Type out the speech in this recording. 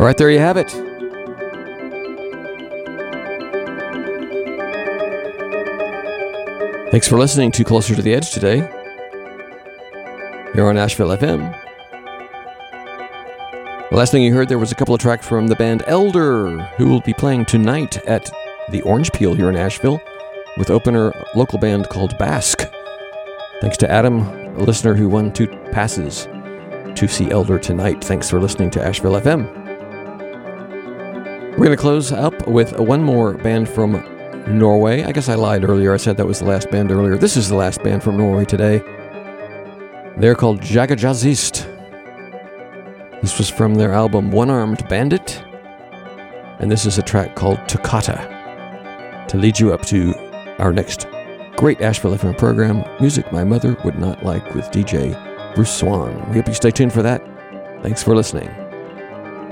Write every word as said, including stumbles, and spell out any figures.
All right, there you have it. Thanks for listening to Closer to the Edge today, here on Asheville F M. The last thing you heard there was a couple of tracks from the band Elder, who will be playing tonight at the Orange Peel here in Asheville, with opener local band called Basque. Thanks to Adam, a listener who won two passes to see Elder tonight. Thanks for listening to Asheville F M. We're going to close up with one more band from Norway. I guess I lied earlier. I said that was the last band earlier. This is the last band from Norway today. They're called Jagajazzist. This was from their album One Armed Bandit. And this is a track called Toccata, to lead you up to our next great Asheville F M program, Music My Mother Would Not Like with D J Bruce Swan. We hope you stay tuned for that. Thanks for listening.